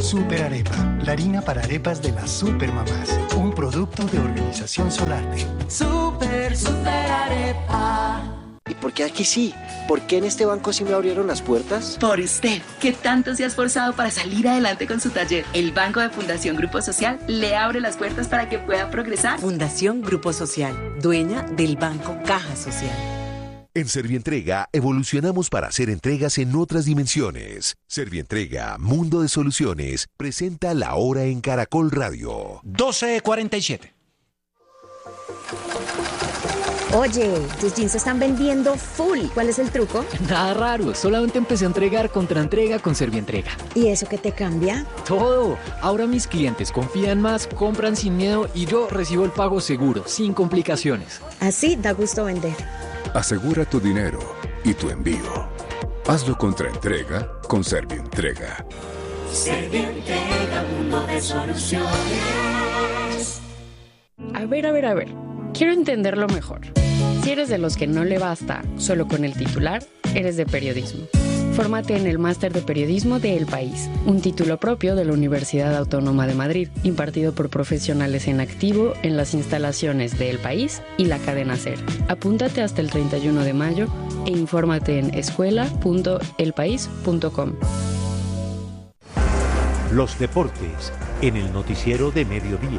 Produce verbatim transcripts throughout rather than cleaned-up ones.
Super Arepa, la harina para arepas de las supermamás. Un producto de Organización Solarte. Super, super arepa. ¿Y por qué aquí sí? ¿Por qué en este banco sí me abrieron las puertas? Por usted, que tanto se ha esforzado para salir adelante con su taller. El Banco de Fundación Grupo Social le abre las puertas para que pueda progresar. Fundación Grupo Social, dueña del Banco Caja Social. En Servientrega evolucionamos para hacer entregas en otras dimensiones. Servientrega, Mundo de Soluciones, presenta La Hora en Caracol Radio. doce cuarenta y siete. Oye, tus jeans se están vendiendo full. ¿Cuál es el truco? Nada raro, solamente empecé a entregar contra entrega con Servientrega. ¿Y eso qué te cambia? Todo. Ahora mis clientes confían más, compran sin miedo y yo recibo el pago seguro, sin complicaciones. Así da gusto vender. Asegura tu dinero y tu envío. Hazlo contra entrega con Servientrega. Servientrega, mundo de soluciones. A ver, a ver, a ver. Quiero entenderlo mejor. Si eres de los que no le basta solo con el titular, eres de periodismo. Fórmate en el Máster de Periodismo de El País, un título propio de la Universidad Autónoma de Madrid, impartido por profesionales en activo en las instalaciones de El País y la cadena SER. Apúntate hasta el treinta y uno de mayo e infórmate en escuela punto el país punto com. Los deportes en el noticiero de mediodía.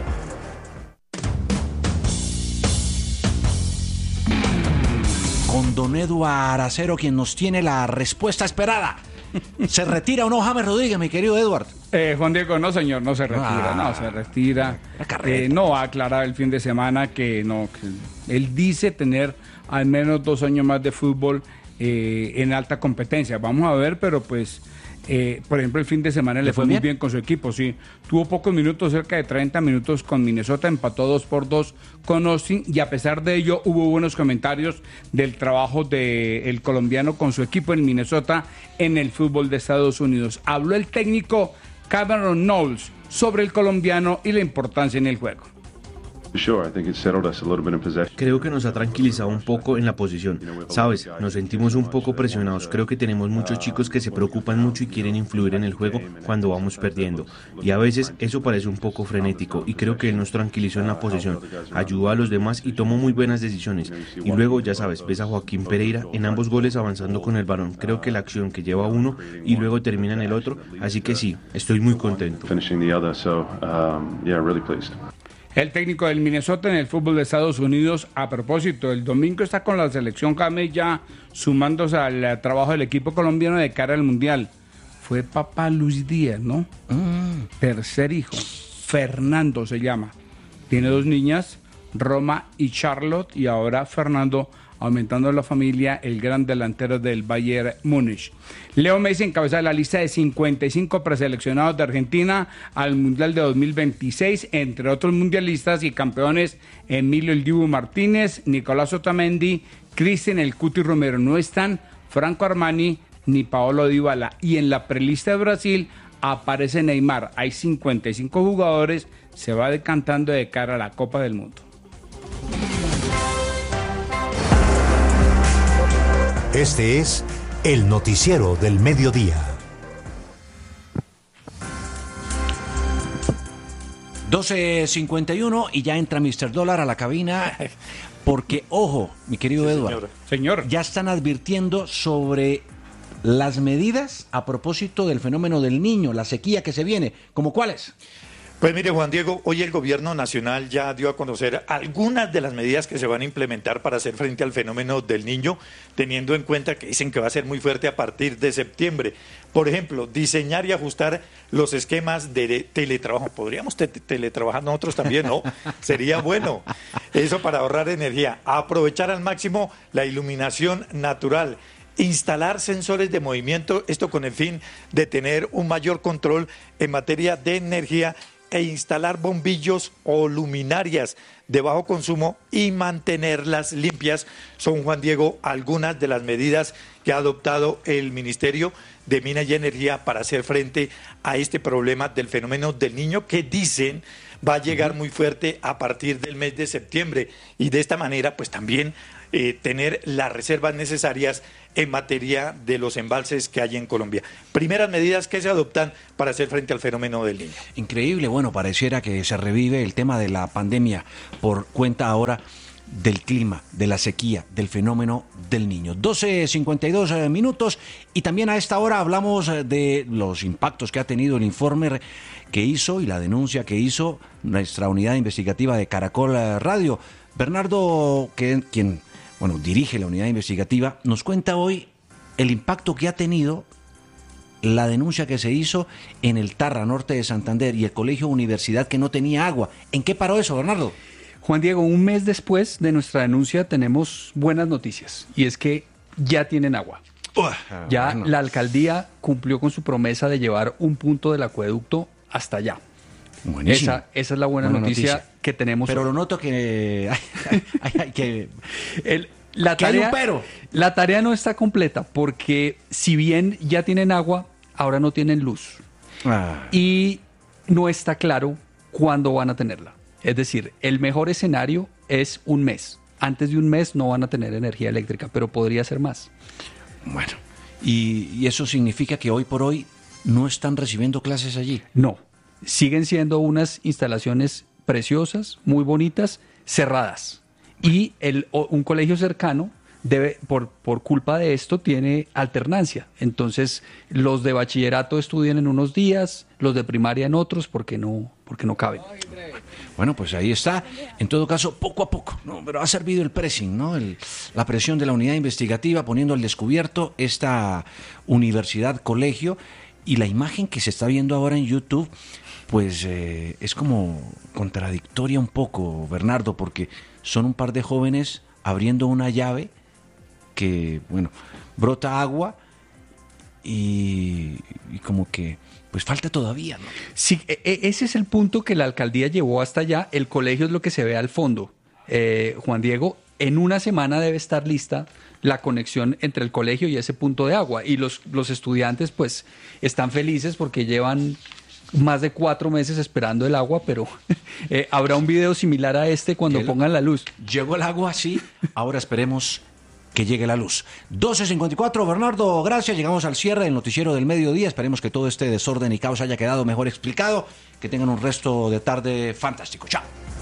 Con don Eduard Aracero, quien nos tiene la respuesta esperada. ¿Se retira o no James Rodríguez, mi querido Eduard? Eh, Juan Diego, no señor, no se retira, ah, no se retira. Eh, no ha aclarado el fin de semana que no, que él dice tener al menos dos años más de fútbol eh, en alta competencia. Vamos a ver, pero pues... Eh, por ejemplo, el fin de semana le, ¿Le fue, fue muy bien con su equipo, sí. Tuvo pocos minutos, cerca de treinta minutos con Minnesota, empató dos por dos con Austin y a pesar de ello hubo buenos comentarios del trabajo del colombiano con su equipo en Minnesota en el fútbol de Estados Unidos. Habló el técnico Cameron Knowles sobre el colombiano y la importancia en el juego. Creo que nos ha tranquilizado un poco en la posición. Sabes, nos sentimos un poco presionados. Creo que tenemos muchos chicos que se preocupan mucho y quieren influir en el juego cuando vamos perdiendo. Y a veces eso parece un poco frenético. Y creo que él nos tranquilizó en la posición. Ayudó a los demás y tomó muy buenas decisiones. Y luego, ya sabes, ves a Joaquín Pereira en ambos goles avanzando con el balón. Creo que la acción que lleva uno y luego termina en el otro. Así que sí, estoy muy contento. El técnico del Minnesota en el fútbol de Estados Unidos, a propósito, el domingo está con la selección James ya sumándose al trabajo del equipo colombiano de cara al Mundial. Fue papá Luis Díaz, ¿no? Mm. Tercer hijo, Fernando se llama. Tiene dos niñas, Roma y Charlotte, y ahora Fernando, aumentando la familia, el gran delantero del Bayern Múnich. Leo Messi encabeza la lista de cincuenta y cinco preseleccionados de Argentina al Mundial de dos mil veintiséis, entre otros mundialistas y campeones Emilio El Dibu Martínez, Nicolás Otamendi, Cristian El Cuti Romero. No están Franco Armani ni Paolo Dybala. Y en la prelista de Brasil aparece Neymar. Hay cincuenta y cinco jugadores, se va decantando de cara a la Copa del Mundo. Este es el noticiero del mediodía. doce cincuenta y uno y ya entra mister Dólar a la cabina porque, ojo, mi querido sí, Eduardo, señor. ya están advirtiendo sobre las medidas a propósito del fenómeno del Niño, la sequía que se viene. ¿Cómo cuáles? Pues mire, Juan Diego, hoy el gobierno nacional ya dio a conocer algunas de las medidas que se van a implementar para hacer frente al fenómeno del Niño, teniendo en cuenta que dicen que va a ser muy fuerte a partir de septiembre. Por ejemplo, diseñar y ajustar los esquemas de teletrabajo. ¿Podríamos te teletrabajar nosotros también? No, sería bueno. Eso para ahorrar energía. Aprovechar al máximo la iluminación natural. Instalar sensores de movimiento, esto con el fin de tener un mayor control en materia de energía e instalar bombillos o luminarias de bajo consumo y mantenerlas limpias. Son, Juan Diego, algunas de las medidas que ha adoptado el Ministerio de Minas y Energía para hacer frente a este problema del fenómeno del Niño, que dicen va a llegar muy fuerte a partir del mes de septiembre, y de esta manera pues también eh, tener las reservas necesarias en materia de los embalses que hay en Colombia. Primeras medidas que se adoptan para hacer frente al fenómeno del Niño. Increíble, bueno, pareciera que se revive el tema de la pandemia por cuenta ahora del clima, de la sequía, del fenómeno del Niño. doce cincuenta y dos minutos y también a esta hora hablamos de los impactos que ha tenido el informe que hizo y la denuncia que hizo nuestra unidad investigativa de Caracol Radio. Bernardo, que, quien bueno, dirige la unidad investigativa, nos cuenta hoy el impacto que ha tenido la denuncia que se hizo en el Tarra, norte de Santander, y el colegio universidad que no tenía agua. ¿En qué paró eso, Bernardo? Juan Diego, un mes después de nuestra denuncia tenemos buenas noticias, y es que ya tienen agua. Uh, ya bueno. La alcaldía cumplió con su promesa de llevar un punto del acueducto hasta allá. Buenísimo. Esa, esa es la buena, buena noticia, noticia que tenemos. Pero hoy. Lo noto que hay, hay, hay que, El, la, que tarea, hay un pero. La tarea no está completa porque si bien ya tienen agua, ahora no tienen luz. Ah. Y no está claro cuándo van a tenerla. Es decir, el mejor escenario es un mes. Antes de un mes no van a tener energía eléctrica, pero podría ser más. Bueno, y, y eso significa que hoy por hoy no están recibiendo clases allí. No, siguen siendo unas instalaciones preciosas, muy bonitas, cerradas. Y el, un colegio cercano, debe, por, por culpa de esto, tiene alternancia. Entonces, los de bachillerato estudian en unos días, los de primaria en otros, porque no, porque no caben. Bueno, pues ahí está. En todo caso, poco a poco, ¿no? Pero ha servido el pressing, ¿no? El, la presión de la unidad investigativa poniendo al descubierto esta universidad, colegio, y la imagen que se está viendo ahora en YouTube, pues eh, es como contradictoria un poco, Bernardo, porque son un par de jóvenes abriendo una llave que, bueno, brota agua y, y como que pues falta todavía, ¿no? Sí, ese es el punto que la alcaldía llevó hasta allá. El colegio es lo que se ve al fondo. Eh, Juan Diego, en una semana debe estar lista la conexión entre el colegio y ese punto de agua. Y los, los estudiantes pues están felices porque llevan más de cuatro meses esperando el agua, pero eh, habrá un video similar a este cuando pongan la luz. Llegó el agua, sí, ahora esperemos que llegue la luz. doce cincuenta y cuatro, Bernardo, gracias. Llegamos al cierre del noticiero del mediodía. Esperemos que todo este desorden y caos haya quedado mejor explicado. Que tengan un resto de tarde fantástico. Chao.